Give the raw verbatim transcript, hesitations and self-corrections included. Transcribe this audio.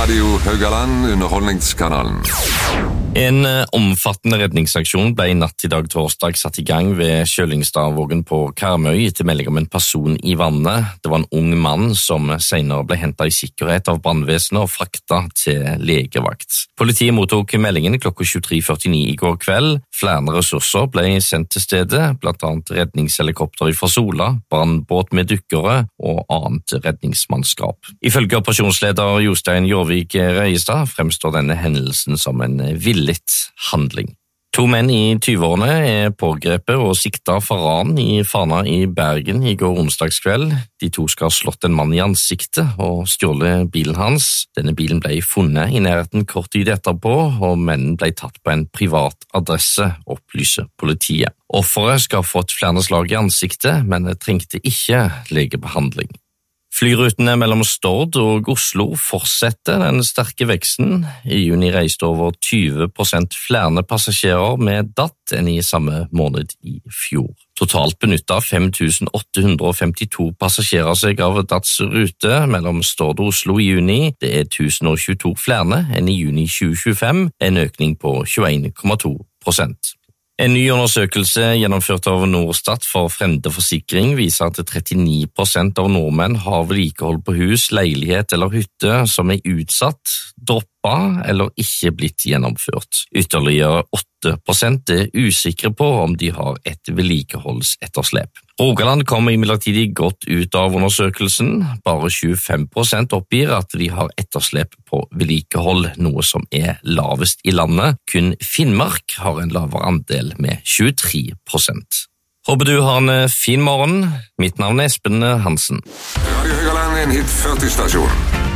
Radio Haugaland, underholdningskanalen. En omfattende redningsaksjon ble i natt i dag torsdag satt i gang ved Kjølingstadvågen på Karmøy etter melding om en person i vannet. Det var en ung mann som senere ble hentet i sikkerhet av brannvesenet og fraktet til legevakt. Politiet mottok meldingen klokka tjuetre førtini i går kveld. Flere ressurser ble sendt til stedet, blant annet redningshelikopter fra Sola, brannbåt med dykkere og annet redningsmannskap. Ifølge operasjonsleder Jostein Jorvik Røyestad fremstår denne hendelsen som en villet handling. To menn i tyveårene er pågrepet og siktet for ran i Fana i Bergen i går onsdagskveld. De to skal ha slått en mann i ansiktet og stjålet bilen hans. Denne bilen ble funnet i nærheten kort tid etterpå, og mennene ble tatt på en privat adresse, opplyser politiet. Offeret skal ha fått flere slag i ansiktet, men trengte ikke legebehandling. Flyrutene mellom Stord og Oslo fortsetter den sterke veksten. I juni reiste over tyve prosent flere passasjerer med D A T enn i samme måned i fjor. Totalt benyttet fem tusen åtte hundre femtito passasjerer seg av D A Ts rute mellom Stord og Oslo i juni. Det er tusen tjueto flere enn i juni tjue tjuefem, en økning på tjueen komma to prosent. En ny undersøkelse gjennomført av Norstat for Frende Forsikring viser at trettini prosent av nordmenn har vedlikehold på hus, leilighet eller hytte som er utsatt, droppet eller ikke blitt gjennomført. Ytterligere åtte prosent er usikre på om de har et vedlikeholdsetterslep. Rogaland kommer imidlertid godt ut av undersøkelsen. Bare tjuefem prosent oppgir at de har etterslep på vedlikehold, noe som er lavest i landet. Kun Finnmark har en lavere andel med tjuetre prosent. Håper du har en fin morgen. Mitt navn er Espen Hansen. Radio Haugaland, en hit førti stasjon.